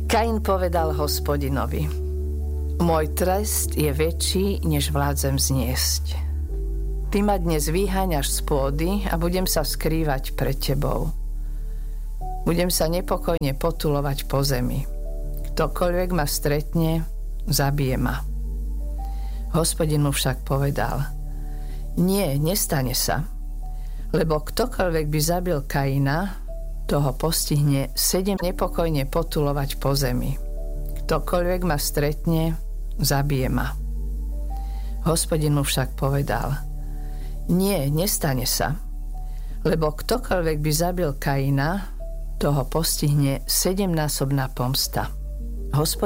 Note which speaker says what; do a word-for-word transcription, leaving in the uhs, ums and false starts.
Speaker 1: Kain povedal Hospodinovi: Môj trest je väčší, než vládzem zniesť. Ty ma dnes vyháňaš z pôdy a budem sa skrývať pred tebou. Budem sa nepokojne potulovať po zemi. Ktokoľvek ma stretne, zabije ma. Hospodin mu však povedal: Nie, nestane sa, lebo ktokoľvek by zabil Kaina, toho postihne sedem nepokojne potulovať po zemi. Ktokoľvek ma stretne, zabije ma. Hospodin mu však povedal: Nie, nestane sa, lebo ktokoľvek by zabil Kaina, toho postihne sedemnásobná pomsta. Hospodin